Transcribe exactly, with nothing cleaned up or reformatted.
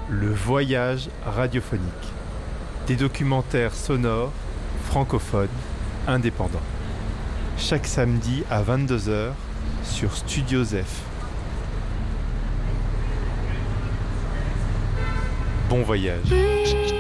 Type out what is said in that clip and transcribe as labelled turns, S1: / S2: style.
S1: Le voyage radiophonique. Des documentaires sonores, francophones, indépendants. Chaque samedi à vingt-deux heures sur Studio Zef. Bon voyage.